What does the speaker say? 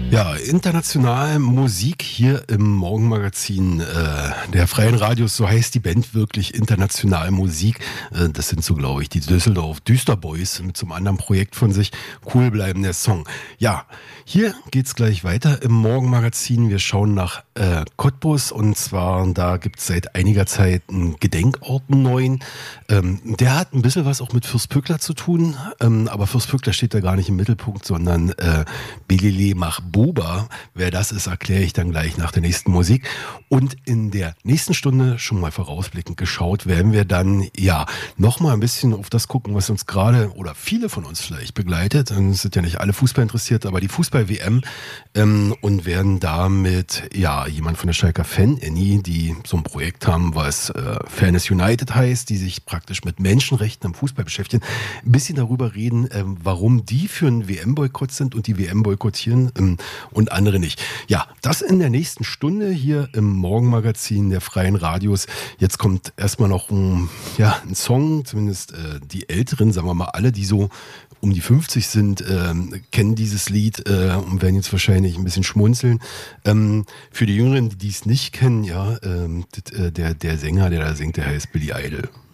Ja, international Musik hier im Morgenmagazin der Freien Radios, so heißt die Band wirklich, international Musik. Das sind so, glaube ich, die Düsseldorf Düsterboys mit so einem anderen Projekt von sich. Cool bleiben der Song. Ja, hier geht's gleich weiter im Morgenmagazin. Wir schauen nach Cottbus, und zwar da gibt's seit einiger Zeit einen Gedenkort, einen neuen. Der hat ein bisschen was auch mit Fürst Pückler zu tun, aber Fürst Pückler steht da gar nicht im Mittelpunkt, sondern Belele mach Buba. Wer das ist, erkläre ich dann gleich nach der nächsten Musik. Und in der nächsten Stunde, schon mal vorausblickend geschaut, werden wir dann ja nochmal ein bisschen auf das gucken, was uns gerade oder viele von uns vielleicht begleitet. Es sind ja nicht alle Fußball interessiert, aber die Fußball-WM, und werden damit ja jemand von der Schalker Fan-Annie, die so ein Projekt haben, was Fairness United heißt, die sich praktisch mit Menschenrechten am Fußball beschäftigen, ein bisschen darüber reden, warum die für einen WM-Boykott sind und die WM boykottieren und andere nicht. Ja, das in der nächsten Stunde hier im Morgenmagazin der Freien Radios. Jetzt kommt erstmal noch ein Song, zumindest die Älteren, sagen wir mal alle, die so um die 50 sind, kennen dieses Lied und werden jetzt wahrscheinlich ein bisschen schmunzeln. Für die Jüngeren, die es nicht kennen, ja, der Sänger, der da singt, der heißt Billy Idol.